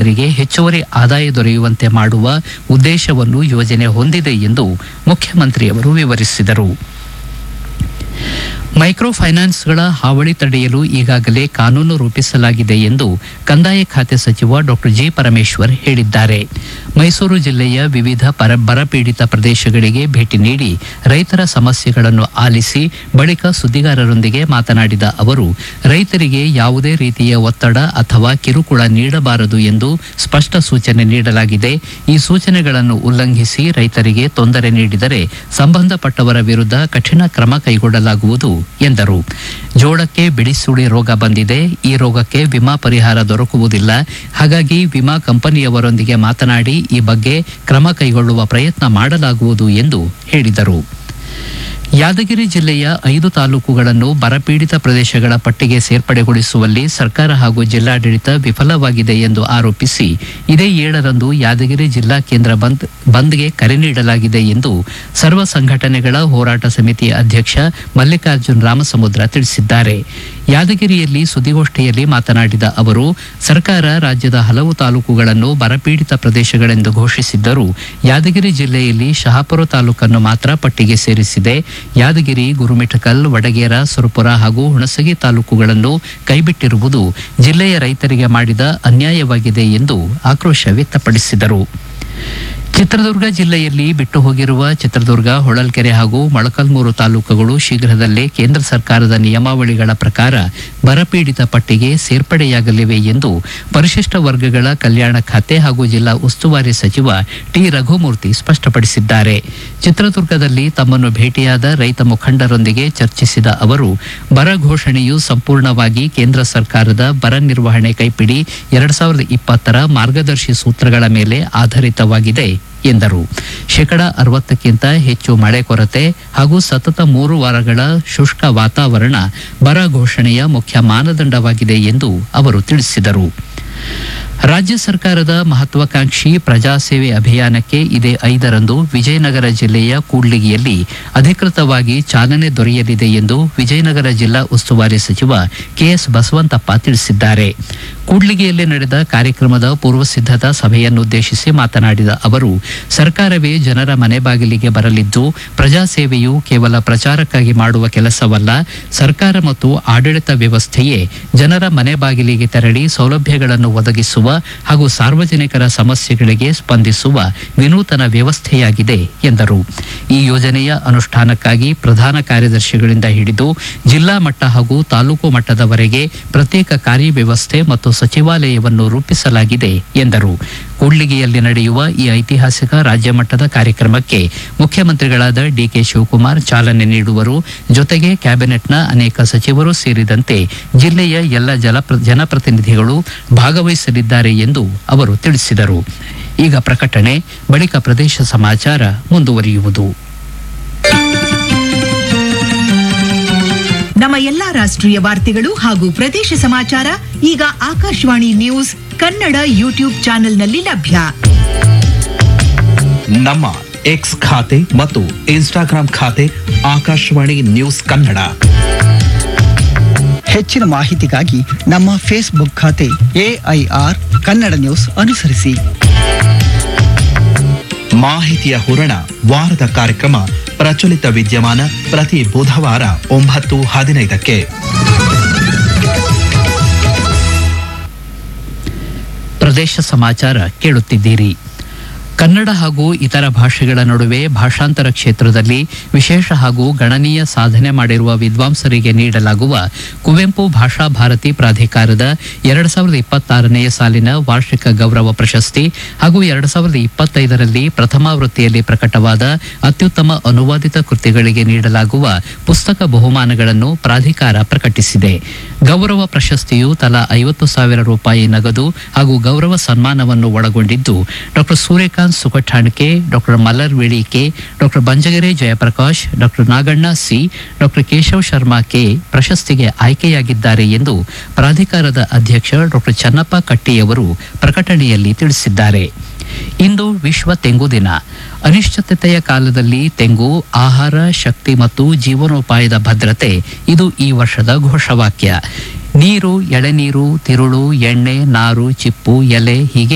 ರೈತರಿಗೆ ಹೆಚ್ಚುವರಿ ಆದಾಯ ದೊರೆಯುವಂತೆ ಮಾಡುವ ಉದ್ದೇಶವನ್ನು ಯೋಜನೆ ಹೊಂದಿದೆ ಎಂದು ಮುಖ್ಯಮಂತ್ರಿಯವರು ವಿವರಿಸಿದರು. ಮೈಕ್ರೋ ಫೈನಾನ್ಸ್ಗಳ ಹಾವಳಿ ತಡೆಯಲು ಈಗಾಗಲೇ ಕಾನೂನು ರೂಪಿಸಲಾಗಿದೆ ಎಂದು ಕಂದಾಯ ಖಾತೆ ಸಚಿವ ಡಾಕ್ಟರ್ ಜಿ. ಪರಮೇಶ್ವರ್ ಹೇಳಿದ್ದಾರೆ. ಮೈಸೂರು ಜಿಲ್ಲೆಯ ವಿವಿಧ ಬರಪೀಡಿತ ಪ್ರದೇಶಗಳಿಗೆ ಭೇಟಿ ನೀಡಿ ರೈತರ ಸಮಸ್ಯೆಗಳನ್ನು ಆಲಿಸಿ ಬಳಿಕ ಸುದ್ದಿಗಾರರೊಂದಿಗೆ ಮಾತನಾಡಿದ ಅವರು, ರೈತರಿಗೆ ಯಾವುದೇ ರೀತಿಯ ಒತ್ತಡ ಅಥವಾ ಕಿರುಕುಳ ನೀಡಬಾರದು ಎಂದು ಸ್ಪಷ್ಟ ಸೂಚನೆ ನೀಡಲಾಗಿದೆ. ಈ ಸೂಚನೆಗಳನ್ನು ಉಲ್ಲಂಘಿಸಿ ರೈತರಿಗೆ ತೊಂದರೆ ನೀಡಿದರೆ ಸಂಬಂಧಪಟ್ಟವರ ವಿರುದ್ಧ ಕಠಿಣ ಕ್ರಮ ಕೈಗೊಳ್ಳಲಾಗುವುದು ಎಂದರು. ಜೋಳಕ್ಕೆ ಬಿಡಿಸುಳಿ ರೋಗ ಬಂದಿದೆ. ಈ ರೋಗಕ್ಕೆ ವಿಮಾ ಪರಿಹಾರ ದೊರಕುವುದಿಲ್ಲ. ಹಾಗಾಗಿ ವಿಮಾ ಕಂಪನಿಯವರೊಂದಿಗೆ ಮಾತನಾಡಿ ಈ ಬಗ್ಗೆ ಕ್ರಮ ಕೈಗೊಳ್ಳುವ ಪ್ರಯತ್ನ ಮಾಡಲಾಗುವುದು ಎಂದು ಹೇಳಿದರು. ಯಾದಗಿರಿ ಜಿಲ್ಲೆಯ 5 ತಾಲೂಕುಗಳನ್ನು ಬರಪೀಡಿತ ಪ್ರದೇಶಗಳ ಪಟ್ಟಿಗೆ ಸೇರ್ಪಡೆಗೊಳಿಸುವಲ್ಲಿ ಸರ್ಕಾರ ಹಾಗೂ ಜಿಲ್ಲಾಡಳಿತ ವಿಫಲವಾಗಿದೆ ಎಂದು ಆರೋಪಿಸಿ ಇದೇ 7ರಂದು ಯಾದಗಿರಿ ಜಿಲ್ಲಾ ಕೇಂದ್ರ ಬಂದ್ಗೆ ಕರೆ ನೀಡಲಾಗಿದೆ ಎಂದು ಸರ್ವ ಸಂಘಟನೆಗಳ ಹೋರಾಟ ಸಮಿತಿ ಅಧ್ಯಕ್ಷ ಮಲ್ಲಿಕಾರ್ಜುನ್ ರಾಮಸಮುದ್ರ ತಿಳಿಸಿದ್ದಾರೆ. ಯಾದಗಿರಿಯಲ್ಲಿ ಸುದ್ದಿಗೋಷ್ಠಿಯಲ್ಲಿ ಮಾತನಾಡಿದ ಅವರು, ಸರ್ಕಾರ ರಾಜ್ಯದ ಹಲವು ತಾಲೂಕುಗಳನ್ನು ಬರಪೀಡಿತ ಪ್ರದೇಶಗಳೆಂದು ಘೋಷಿಸಿದ್ದರೂ ಯಾದಗಿರಿ ಜಿಲ್ಲೆಯಲ್ಲಿ ಶಹಾಪುರ ತಾಲೂಕನ್ನು ಮಾತ್ರ ಪಟ್ಟಿಗೆ ಸೇರಿಸಿದೆ. ಯಾದಗಿರಿ, ಗುರುಮಿಠಕಲ್, ವಡಗೇರ, ಸುರಪುರ ಹಾಗೂ ಹುಣಸಗಿ ತಾಲೂಕುಗಳನ್ನು ಕೈಬಿಟ್ಟಿರುವುದು ಜಿಲ್ಲೆಯ ರೈತರಿಗೆ ಮಾಡಿದ ಅನ್ಯಾಯವಾಗಿದೆ ಎಂದು ಆಕ್ರೋಶ ವ್ಯಕ್ತಪಡಿಸಿದರು. ಚಿತ್ರದುರ್ಗ ಜಿಲ್ಲೆಯಲ್ಲಿ ಬಿಟ್ಟು ಹೋಗಿರುವ ಚಿತ್ರದುರ್ಗ, ಹೊಳಲ್ಕೆರೆ ಹಾಗೂ ಮೊಳಕಾಲ್ಮೂರು ತಾಲೂಕುಗಳು ಶೀಘ್ರದಲ್ಲೇ ಕೇಂದ್ರ ಸರ್ಕಾರದ ನಿಯಮಾವಳಿಗಳ ಪ್ರಕಾರ ಬರಪೀಡಿತ ಪಟ್ಟಿಗೆ ಸೇರ್ಪಡೆಯಾಗಲಿವೆ ಎಂದು ಪರಿಶಿಷ್ಟ ವರ್ಗಗಳ ಕಲ್ಯಾಣ ಖಾತೆ ಹಾಗೂ ಜಿಲ್ಲಾ ಉಸ್ತುವಾರಿ ಸಚಿವ ಟಿ. ರಘುಮೂರ್ತಿ ಸ್ಪಷ್ಟಪಡಿಸಿದ್ದಾರೆ. ಚಿತ್ರದುರ್ಗದಲ್ಲಿ ತಮ್ಮನ್ನು ಭೇಟಿಯಾದ ರೈತ ಮುಖಂಡರೊಂದಿಗೆ ಚರ್ಚಿಸಿದ ಅವರು, ಬರ ಘೋಷಣೆಯು ಸಂಪೂರ್ಣವಾಗಿ ಕೇಂದ್ರ ಸರ್ಕಾರದ ಬರ ನಿರ್ವಹಣೆ ಕೈಪಿಡಿ 2020ರ ಮಾರ್ಗದರ್ಶಿ ಸೂತ್ರಗಳ ಮೇಲೆ ಆಧಾರಿತವಾಗಿದೆ ಎಂದರು. 60%ಕ್ಕಿಂತ ಹೆಚ್ಚು ಮಳೆ ಕೊರತೆ ಹಾಗೂ ಸತತ 3 ವಾರಗಳ ಶುಷ್ಕ ವಾತಾವರಣ ಬರ ಘೋಷಣೆಯ ಮುಖ್ಯ ಮಾನದಂಡವಾಗಿದೆ ಎಂದು ಅವರು ತಿಳಿಸಿದರು. ರಾಜ್ಯ ಸರ್ಕಾರದ ಮಹತ್ವಾಕಾಂಕ್ಷಿ ಪ್ರಜಾಸೇವೆ ಅಭಿಯಾನಕ್ಕೆ ಇದೇ 5ರಂದು ವಿಜಯನಗರ ಜಿಲ್ಲೆಯ ಕೂಡ್ಲಿಗಿಯಲ್ಲಿ ಅಧಿಕೃತವಾಗಿ ಚಾಲನೆ ದೊರೆಯಲಿದೆ ಎಂದು ವಿಜಯನಗರ ಜಿಲ್ಲಾ ಉಸ್ತುವಾರಿ ಸಚಿವ ಕೆಎಸ್ ಬಸವಂತಪ್ಪ ತಿಳಿಸಿದ್ದಾರೆ. ಕೂಡ್ಲಿಗಿಯಲ್ಲಿ ನಡೆದ ಕಾರ್ಯಕ್ರಮದ ಪೂರ್ವ ಸಿದ್ಧತಾ ಸಭೆಯನ್ನುದ್ದೇಶಿಸಿ ಮಾತನಾಡಿದ ಅವರು, ಸರ್ಕಾರವೇ ಜನರ ಮನೆ ಬಾಗಿಲಿಗೆ ಬರಲಿದ್ದು ಪ್ರಜಾಸೇವೆಯು ಕೇವಲ ಪ್ರಚಾರಕ್ಕಾಗಿ ಮಾಡುವ ಕೆಲಸವಲ್ಲ, ಸರ್ಕಾರ ಮತ್ತು ಆಡಳಿತ ವ್ಯವಸ್ಥೆಯೇ ಜನರ ಮನೆ ಬಾಗಿಲಿಗೆ ತೆರಳಿ ಸೌಲಭ್ಯಗಳನ್ನು ಒದಗಿಸುವ ಹಾಗೂ ಸಾರ್ವಜನಿಕರ ಸಮಸ್ಯೆಗಳಿಗೆ ಸ್ಪಂದಿಸುವ ವಿನೂತನ ವ್ಯವಸ್ಥೆಯಾಗಿದೆ ಎಂದರು. ಈ ಯೋಜನೆಯ ಅನುಷ್ಠಾನಕ್ಕಾಗಿ ಪ್ರಧಾನ ಕಾರ್ಯದರ್ಶಿಗಳಿಂದ ಹಿಡಿದು ಜಿಲ್ಲಾ ಮಟ್ಟ ಹಾಗೂ ತಾಲೂಕು ಮಟ್ಟದವರೆಗೆ ಪ್ರತ್ಯೇಕ ಕಾರ್ಯವ್ಯವಸ್ಥೆ ಮತ್ತು ಸಚಿವಾಲಯವನ್ನು ರೂಪಿಸಲಾಗಿದೆ ಎಂದರು. ಕೂಡ್ಲಿಗಿಯಲ್ಲಿ ನಡೆಯುವ ಈ ಐತಿಹಾಸಿಕ ರಾಜ್ಯ ಮಟ್ಟದ ಕಾರ್ಯಕ್ರಮಕ್ಕೆ ಮುಖ್ಯಮಂತ್ರಿಗಳಾದ ಡಿಕೆ ಶಿವಕುಮಾರ್ ಚಾಲನೆ ನೀಡುವರು. ಜೊತೆಗೆ ಕ್ಯಾಬಿನೆಟ್ನ ಅನೇಕ ಸಚಿವರು ಸೇರಿದಂತೆ ಜಿಲ್ಲೆಯ ಎಲ್ಲ ಜನಪ್ರತಿನಿಧಿಗಳು ಭಾಗವಹಿಸಲಿದ್ದಾರೆ ಎಂದು ಅವರು ತಿಳಿಸಿದರು. ಈಗ ಪ್ರಕಟಣೆ, ಬಳಿಕ ಪ್ರದೇಶ ಸಮಾಚಾರ ಮುಂದುವರಿಯುವುದು. ನಮ್ಮ ಎಲ್ಲಾ ರಾಷ್ಟ್ರೀಯ ವಾರ್ತೆಗಳು ಹಾಗೂ ಪ್ರದೇಶ ಸಮಾಚಾರ ಈಗ ಆಕಾಶವಾಣಿ ನ್ಯೂಸ್ ಕನ್ನಡ ಯೂಟ್ಯೂಬ್ ಚಾನೆಲ್ನಲ್ಲಿ ಲಭ್ಯ. ನಮ್ಮ ಎಕ್ಸ್ ಖಾತೆ ಮತ್ತು ಇನ್ಸ್ಟಾಗ್ರಾಂ ಖಾತೆ ಆಕಾಶವಾಣಿ ನ್ಯೂಸ್ ಕನ್ನಡ. ಹೆಚ್ಚಿನ ಮಾಹಿತಿಗಾಗಿ ನಮ್ಮ ಫೇಸ್ಬುಕ್ ಖಾತೆ AIR ಕನ್ನಡ ನ್ಯೂಸ್ ಅನುಸರಿಸಿ. ಮಾಹಿತಿಯ ಹೂರಣ ವಾರದ ಕಾರ್ಯಕ್ರಮ ಪ್ರಚಲಿತ ವಿದ್ಯಮಾನ ಪ್ರತಿ ಬುಧವಾರ 9:15ಕ್ಕೆ. ಪ್ರದೇಶ ಸಮಾಚಾರ ಕೇಳುತ್ತಿದ್ದೀರಿ. ಕನ್ನಡ ಹಾಗೂ ಇತರ ಭಾಷೆಗಳ ನಡುವೆ ಭಾಷಾಂತರ ಕ್ಷೇತ್ರದಲ್ಲಿ ವಿಶೇಷ ಹಾಗೂ ಗಣನೀಯ ಸಾಧನೆ ಮಾಡಿರುವ ವಿದ್ವಾಂಸರಿಗೆ ನೀಡಲಾಗುವ ಕುವೆಂಪು ಭಾಷಾ ಭಾರತಿ ಪ್ರಾಧಿಕಾರದ 2026ನೇ ಸಾಲಿನ ವಾರ್ಷಿಕ ಗೌರವ ಪ್ರಶಸ್ತಿ ಹಾಗೂ 2025ರಲ್ಲಿ ಪ್ರಥಮಾವೃತ್ತಿಯಲ್ಲಿ ಪ್ರಕಟವಾದ ಅತ್ಯುತ್ತಮ ಅನುವಾದಿತ ಕೃತಿಗಳಿಗೆ ನೀಡಲಾಗುವ ಪುಸ್ತಕ ಬಹುಮಾನಗಳನ್ನು ಪ್ರಾಧಿಕಾರ ಪ್ರಕಟಿಸಿದೆ. ಗೌರವ ಪ್ರಶಸ್ತಿಯು ತಲಾ 50,000 ರೂಪಾಯಿ ನಗದು ಹಾಗೂ ಗೌರವ ಸನ್ಮಾನವನ್ನು ಒಳಗೊಂಡಿದ್ದು doctor Suryakant ಸುಕಠಾಣ್ಕೆ, doctor Muller ವೇಳಿಕೆ, doctor Banjagere Jayaprakash, doctor Naganna C, doctor Keshav Sharma K ಪ್ರಶಸ್ತಿಗೆ ಆಯ್ಕೆಯಾಗಿದ್ದಾರೆ ಎಂದು ಪ್ರಾಧಿಕಾರದ ಅಧ್ಯಕ್ಷ ಡಾಕ್ಟರ್ ಚನ್ನಪ್ಪ ಕಟ್ಟಿಯವರು ಪ್ರಕಟಣೆಯಲ್ಲಿ ತಿಳಿಸಿದ್ದಾರೆ. ಇಂದು ವಿಶ್ವ ತೆಂಗು ದಿನ. ಅನಿಶ್ಚಿತತೆಯ ಕಾಲದಲ್ಲಿ ತೆಂಗು ಆಹಾರ, ಶಕ್ತಿ ಮತ್ತು ಜೀವನೋಪಾಯದ ಭದ್ರತೆ ಇದು ಈ ವರ್ಷದ ಘೋಷವಾಕ್ಯ. ನೀರು, ಎಳೆನೀರು, ತಿರುಳು, ಎಣ್ಣೆ, ನಾರು, ಚಿಪ್ಪು, ಎಲೆ ಹೀಗೆ